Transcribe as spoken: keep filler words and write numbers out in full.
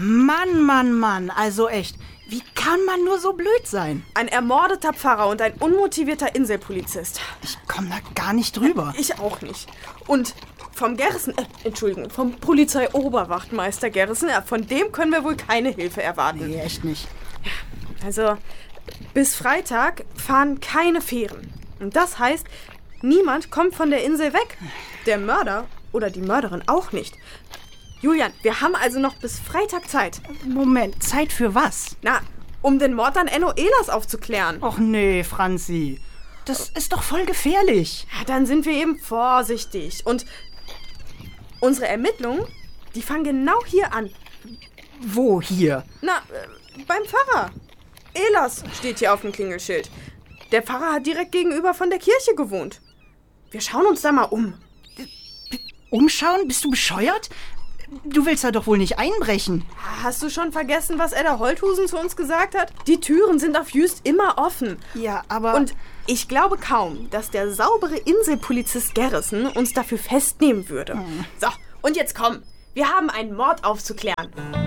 Mann, Mann, Mann, also echt, wie kann man nur so blöd sein? Ein ermordeter Pfarrer und ein unmotivierter Inselpolizist. Ich komme da gar nicht drüber. Ich auch nicht. Und vom Gerrissen, äh, Entschuldigung, vom Polizeioberwachtmeister Gerrissen, ja, von dem können wir wohl keine Hilfe erwarten. Nee, echt nicht. Also, bis Freitag fahren keine Fähren. Und das heißt, niemand kommt von der Insel weg. Der Mörder oder die Mörderin auch nicht. Julian, wir haben also noch bis Freitag Zeit. Moment, Zeit für was? Na, um den Mord an Enno Ehlers aufzuklären. Och nee, Franzi. Das ist doch voll gefährlich. Ja, dann sind wir eben vorsichtig. Und unsere Ermittlungen, die fangen genau hier an. Wo hier? Na, äh, beim Pfarrer. Ehlers steht hier auf dem Klingelschild. Der Pfarrer hat direkt gegenüber von der Kirche gewohnt. Wir schauen uns da mal um. Umschauen? Bist du bescheuert? Du willst da doch wohl nicht einbrechen. Hast du schon vergessen, was Edda Holthusen zu uns gesagt hat? Die Türen sind auf Jüst immer offen. Ja, aber... Und ich glaube kaum, dass der saubere Inselpolizist Gerrissen uns dafür festnehmen würde. Hm. So, und jetzt komm. Wir haben einen Mord aufzuklären.